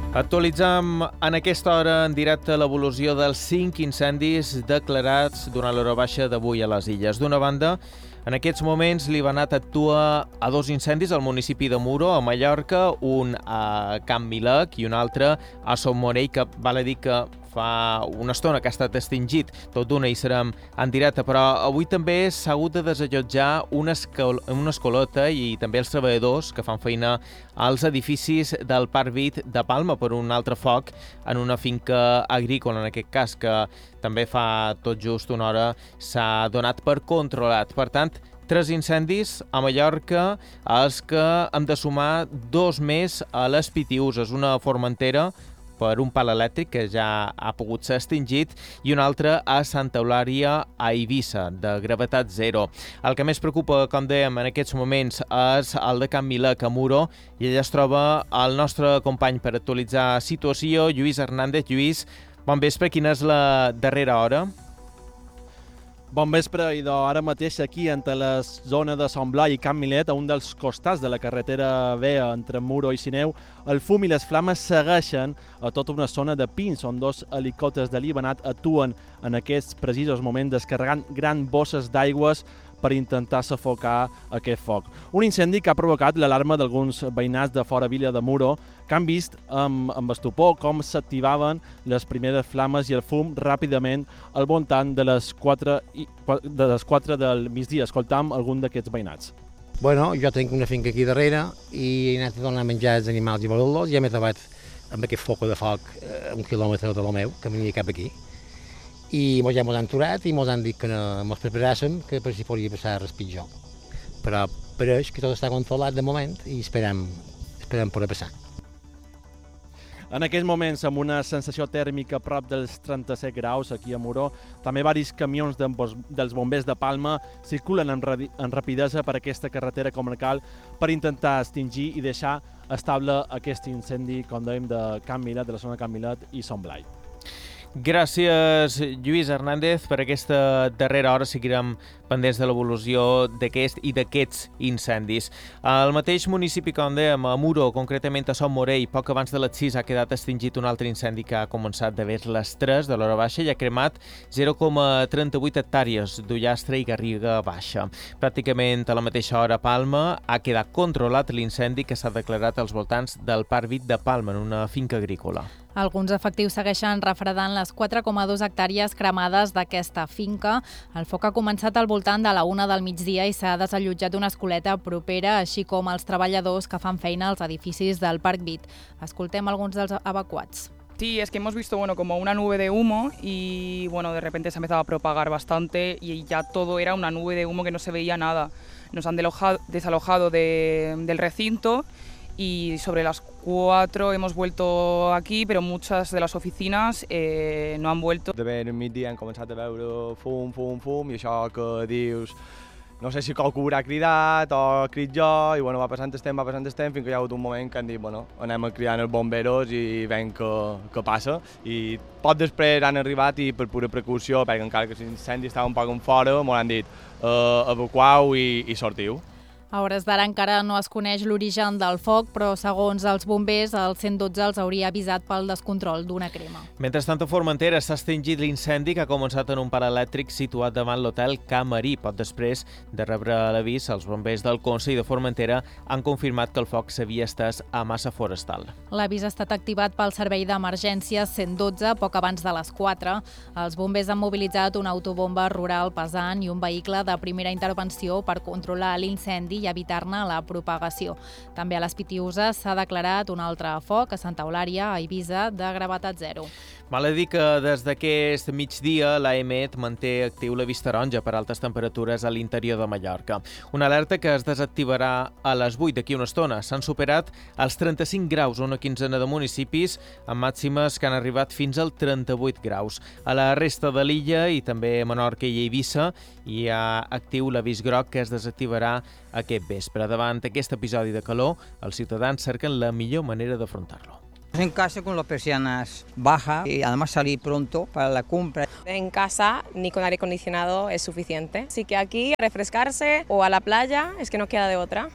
Actualitzem en aquesta hora en directe l'evolució dels 5 incendis declarats durant l'hora baixa d'avui a les Illes. D'una banda, en aquests moments l'Ivanat actua a 2 incendis al municipi de Muro, a Mallorca, un a Can Milec i un altre a Son Morell, que val a dir que fa una estona que ha estat extingit. Tot d'una hi serem en directe, però avui també s'ha hagut de desallotjar una escolota i també els treballadors que fan feina als edificis del Parc Vitt de Palma per un altre foc en una finca agrícola, en aquest cas, que també fa tot just una hora s'ha donat per controlat. Per tant, 3 incendis a Mallorca, als que hem de sumar 2 més a les Pitiüses, una a Formentera per un pal elèctric que ja ha pogut ser extingit i un altre a Santa Eulària, a Eivissa, de gravetat 0. El que més preocupa, com dèiem, en aquests moments és el de Can Milec, a Muro, i allà es troba el nostre company per actualitzar situació, Lluís Hernández. Lluís, bon vespre, quina és la darrera hora? Bon vespre, i ara mateix aquí entre la zona de Sant Blai i Can Milet, a un dels costats de la carretera vea entre Muro i Sineu, el fum i les flames segueixen a tota una zona de pins, on 2 helicòpters de l'Ivanat actuen en aquests precisos moments descarregant grans bosses d'aigües per intentar sufocar aquest foc. Un incendi que ha provocat l'alarma d'alguns veïnats de fora Vila de Muro, que han vist amb estupor com s'activaven les primeres flames i el fum ràpidament al voltant de les 4 del migdia. Escoltam algun d'aquests veïnats. Bueno, jo tinc una finca aquí darrere i he anat a donar menjar als animals i veure-los, i ja m'he trobat amb aquest foc de foc a 1 quilòmetre de lo meu, que venia cap aquí. I ja mos han aturat i mos han dit que no mos preparàssim, que per si podria passar res pitjor. Però pareix que tot està controlat de moment i esperem poder passar. En aquests moments, amb una sensació tèrmica a prop dels 37 graus aquí a Muro, també varis camions dels bombers de Palma circulen amb rapidesa per aquesta carretera comarcal per intentar extingir i deixar estable aquest incendi, com dèiem, de Can Milet, de la zona de Can Milet i Son Blai. Gràcies, Lluís Hernández. Per aquesta darrera hora seguirem pendents de l'evolució d'aquest i d'aquests incendis. Al mateix municipi, com dèiem, a Muro, concretament a Son Morell, poc abans de les 6 ha quedat extingit un altre incendi que ha començat de vers les 3 de l'hora baixa i ha cremat 0,38 hectàrees d'ullastre i garriga baixa. Pràcticament a la mateixa hora a Palma ha quedat controlat l'incendi que s'ha declarat als voltants del Parc Vitt de Palma, en una finca agrícola. Alguns efectius segueixen refredant les 4,2 hectàrees cremades d'aquesta finca. El foc ha començat al voltant de la 1 del migdia i s'ha desallotjat una escoleta propera, així com els treballadors que fan feina als edificis del Parc Vitt. Escoltem alguns dels evacuats. Sí, es que hemos visto como una nube de humo y de repente se ha empezado a propagar bastante y ya todo era una nube de humo que no se veía nada. Nos han desalojado del recinto y sobre las 4 hemos vuelto aquí, però muchas de les oficines no han vuelto. De ben migdia hem començat a veure fum, i això que dius, no sé si qualcú haurà cridat o crit jo, i va passant el temps, fins que hi ha hagut un moment que han dit, anem a cridar els bomberos i veiem què passa. I poc després han arribat i per pura precaució, perquè encara que l'incendi estava un poc en fora, m'ho han dit, evacueu i sortiu. A hores d'ara encara no es coneix l'origen del foc, però segons els bombers, el 112 els hauria avisat pel descontrol d'una crema. Mentrestant, a Formentera s'ha extingit l'incendi que ha començat en un parc elèctric situat davant l'hotel Camarí. Poc després de rebre l'avís, els bombers del Consell de Formentera han confirmat que el foc s'havia estès a massa forestal. L'avís ha estat activat pel servei d'emergències 112 poc abans de les 4. Els bombers han mobilitzat una autobomba rural pesant i un vehicle de primera intervenció per controlar l'incendi i evitar-ne la propagació. També a les Pitiüses s'ha declarat un altre foc a Santa Eulària, a Eivissa, de gravetat 0. Val a dir que des d'aquest migdia l'AEMET manté actiu l'avís taronja per altes temperatures a l'interior de Mallorca. Una alerta que es desactivarà a les 8 d'aquí una estona. S'han superat els 35 graus a una quinzena de municipis, amb màximes que han arribat fins al 38 graus. A la resta de l'illa i també a Menorca i Eivissa hi ha actiu l'avís groc que es desactivarà aquest vespre. Davant aquest episodi de calor, els ciutadans cerquen la millor manera d'afrontar-lo. En casa con las persianas bajas y además salir pronto para la compra. En casa ni con aire acondicionado es suficiente. Así que aquí a refrescarse o a la playa es que no queda de otra.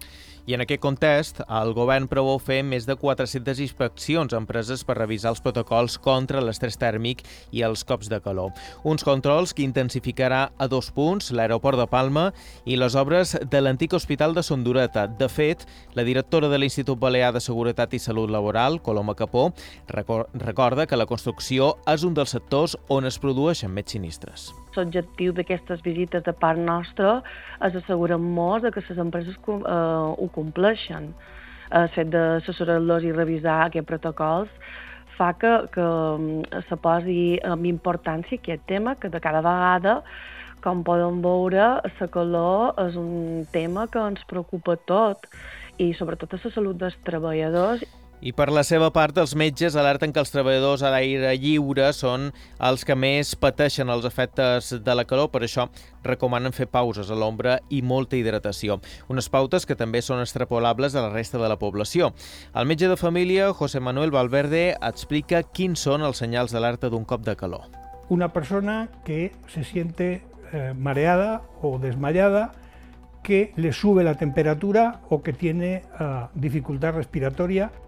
I en aquest context, el govern preveu fer més de 400 inspeccions a empreses per revisar els protocols contra l'estrès tèrmic i els cops de calor. Uns controls que intensificarà a 2 punts, l'aeroport de Palma i les obres de l'antic hospital de Sondoreta. De fet, la directora de l'Institut Balear de Seguretat i Salut Laboral, Coloma Capó, recorda que la construcció és un dels sectors on es produeixen més sinistres. L'objectiu d'aquestes visites de part nostra és assegurar-nos que les empreses ho compleixen. El fet d'assessorar-los i revisar aquests protocols fa que se posi amb importància aquest tema, que de cada vegada, com poden veure, la calor és un tema que ens preocupa tot i sobretot a la salut dels treballadors. I per la seva part, els metges alerten que els treballadors a l'aire lliure són els que més pateixen els efectes de la calor, per això recomanen fer pauses a l'ombra i molta hidratació. Unes pautes que també són extrapolables a la resta de la població. El metge de família, José Manuel Valverde, explica quins són els senyals d'alerta d'un cop de calor. Una persona que se siente mareada o desmayada, que le sube la temperatura o que tiene dificultad respiratoria.